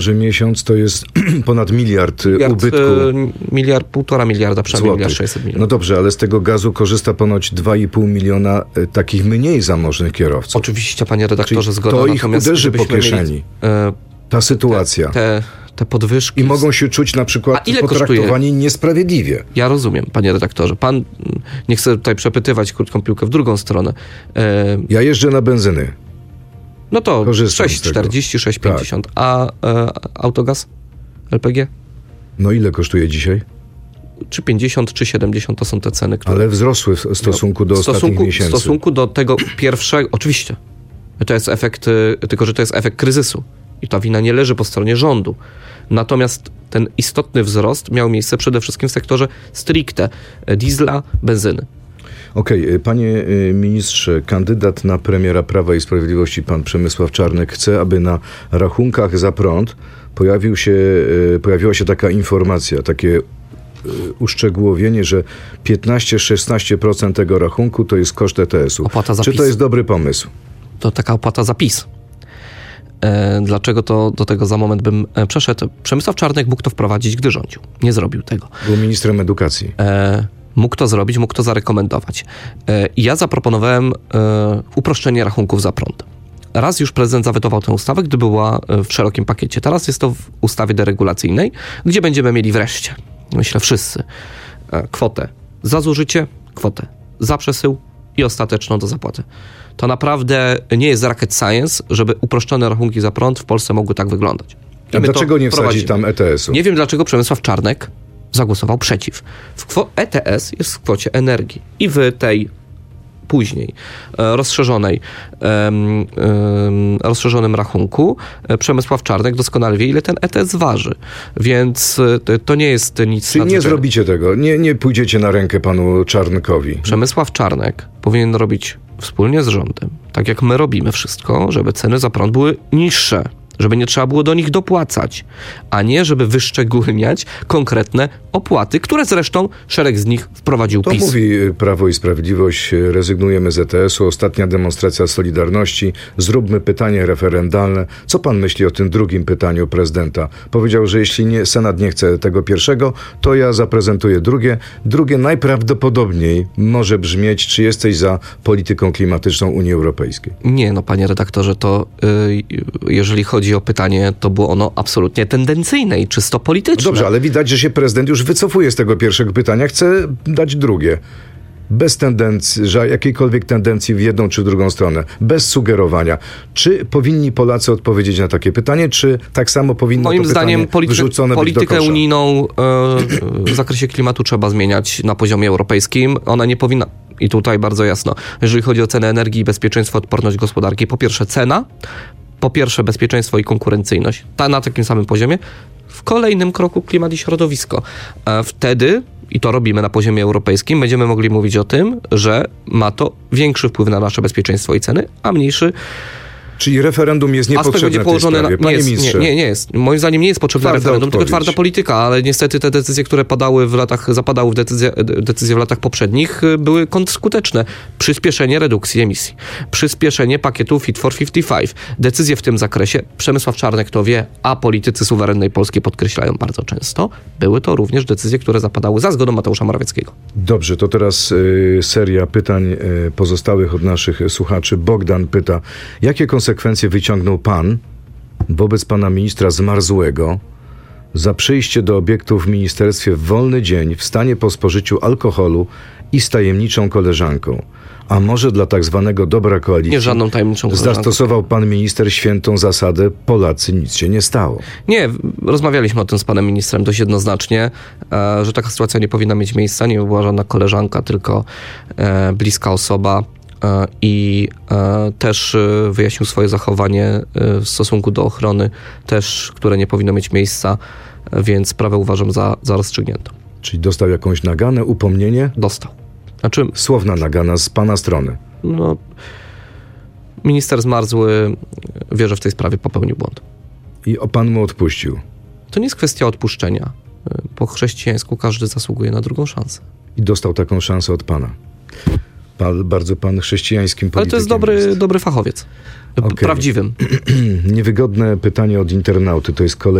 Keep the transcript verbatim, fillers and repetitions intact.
Że miesiąc to jest ponad miliard, miliard ubytku. Miliard, półtora miliarda, przynajmniej miliard złotych. sześćset milionów. No dobrze, ale z tego gazu korzysta ponoć dwa i pół miliona y, takich mniej zamożnych kierowców. Oczywiście, panie redaktorze, Czyli zgoda. to ich Natomiast uderzy po gdybyśmy kieszeni. Mieli, e, Ta sytuacja. Te, te, te podwyżki. I mogą się czuć na przykład potraktowani kosztuje? niesprawiedliwie. Ja rozumiem, panie redaktorze. Pan nie chce tutaj przepytywać krótką piłkę w drugą stronę. E, ja jeżdżę na benzyny. No to Korzystam sześć czterdzieści, sześć pięćdziesiąt. Tak. A e, autogaz? L P G? No ile kosztuje dzisiaj? Czy pięćdziesiąt, czy siedemdziesiąt to są te ceny, które... Ale wzrosły w stosunku do w stosunku, ostatnich miesięcy. W stosunku do tego pierwszego... Oczywiście. To jest efekt, tylko że to jest efekt kryzysu. I ta wina nie leży po stronie rządu. Natomiast ten istotny wzrost miał miejsce przede wszystkim w sektorze stricte diesla, benzyny. Okej, okay, panie ministrze, kandydat na premiera Prawa i Sprawiedliwości, pan Przemysław Czarnek, chce, aby na rachunkach za prąd pojawił się, pojawiła się taka informacja, takie uszczegółowienie, że piętnaście do szesnastu procent tego rachunku to jest koszt E T S u. Opłata za Czy PiS. to jest dobry pomysł? To taka opłata za PiS. E, dlaczego to do tego za moment bym e, przeszedł? Przemysław Czarnek mógł to wprowadzić, gdy rządził. Nie zrobił tego. Był ministrem edukacji. E, mógł to zrobić, mógł to zarekomendować. E, ja zaproponowałem e, uproszczenie rachunków za prąd. Raz już prezydent zawetował tę ustawę, gdy była w szerokim pakiecie. Teraz jest to w ustawie deregulacyjnej, gdzie będziemy mieli wreszcie, myślę wszyscy, e, kwotę za zużycie, kwotę za przesył i ostateczną do zapłaty. To naprawdę nie jest rocket science, żeby uproszczone rachunki za prąd w Polsce mogły tak wyglądać. A dlaczego nie wsadzić tam E T S u? Nie wiem, dlaczego Przemysław Czarnek zagłosował przeciw. W kwo- E T S jest w kwocie energii i w tej później e, rozszerzonej e, e, rozszerzonym rachunku e, Przemysław Czarnek doskonale wie, ile ten E T S waży. Więc e, to nie jest nic... Czyli nie zrobicie tego, nie, nie pójdziecie na rękę panu Czarnkowi. Przemysław Czarnek powinien robić wspólnie z rządem, tak jak my robimy wszystko, żeby ceny za prąd były niższe, żeby nie trzeba było do nich dopłacać, a nie żeby wyszczególniać konkretne opłaty, które zresztą szereg z nich wprowadził To PiS. mówi Prawo i Sprawiedliwość, rezygnujemy z E T S u, ostatnia demonstracja Solidarności, zróbmy pytanie referendalne. Co pan myśli o tym drugim pytaniu prezydenta? Powiedział, że jeśli nie, Senat nie chce tego pierwszego, to ja zaprezentuję drugie. Drugie najprawdopodobniej może brzmieć, czy jesteś za polityką klimatyczną Unii Europejskiej? Nie, no panie redaktorze, to yy, jeżeli chodzi o pytanie, to było ono absolutnie tendencyjne i czysto polityczne. No dobrze, ale widać, że się prezydent już wycofuje z tego pierwszego pytania, chce dać drugie. Bez tendencji, że jakiejkolwiek tendencji w jedną czy drugą stronę, bez sugerowania. Czy powinni Polacy odpowiedzieć na takie pytanie, czy tak samo powinno Moim to zdaniem pytanie wyrzucone politykę być do kosza? unijną e, w zakresie klimatu trzeba zmieniać na poziomie europejskim. Ona nie powinna, i tutaj bardzo jasno, jeżeli chodzi o cenę energii i bezpieczeństwo, odporność gospodarki, po pierwsze cena, po pierwsze bezpieczeństwo i konkurencyjność, ta na takim samym poziomie. W kolejnym kroku klimat i środowisko. E, wtedy, i to robimy na poziomie europejskim, będziemy mogli mówić o tym, że ma to większy wpływ na nasze bezpieczeństwo i ceny, a mniejszy... Czyli referendum jest niepotrzebne w tej położony sprawie. na, Panie nie, jest, ministrze. nie, nie, nie jest. Moim zdaniem nie jest potrzebne Twarda referendum, odpowiedź. tylko twarda polityka, ale niestety te decyzje, które padały w latach, zapadały w decyzje, decyzje w latach poprzednich, były kontrskuteczne. Przyspieszenie redukcji emisji, przyspieszenie pakietu Fit for pięćdziesiąt pięć. Decyzje w tym zakresie, Przemysław Czarnek to wie, a politycy suwerennej Polski podkreślają bardzo często, były to również decyzje, które zapadały za zgodą Mateusza Morawieckiego. Dobrze, to teraz y, seria pytań y, pozostałych od naszych słuchaczy. Bogdan pyta, jakie konsekwencje wyciągnął pan wobec pana ministra Zmarzłego za przyjście do obiektu w ministerstwie w wolny dzień w stanie po spożyciu alkoholu i z tajemniczą koleżanką? A może dla tak zwanego dobra koalicji Nie żadną tajemniczą koleżanką. zastosował pan minister świętą zasadę Polacy, nic się nie stało? Nie, rozmawialiśmy o tym z panem ministrem dość jednoznacznie, e, że taka sytuacja nie powinna mieć miejsca, nie była żadna koleżanka, tylko e, bliska osoba e, i e, też e, wyjaśnił swoje zachowanie e, w stosunku do ochrony, też, które nie powinno mieć miejsca, e, więc sprawę uważam za, za rozstrzygniętą. Czyli dostał jakąś naganę, upomnienie? Dostał. Znaczy, Słowna nagana z pana strony. no, minister Zmarzły, wierzę, w tej sprawie popełnił błąd. I o pan mu odpuścił. To nie jest kwestia odpuszczenia. Po chrześcijańsku każdy zasługuje na drugą szansę. I dostał taką szansę od pana. Pan, bardzo pan chrześcijańskim politykiem Ale to jest dobry, jest. dobry fachowiec. Okej. Prawdziwym. Niewygodne pytanie od internauty, to jest kolejne.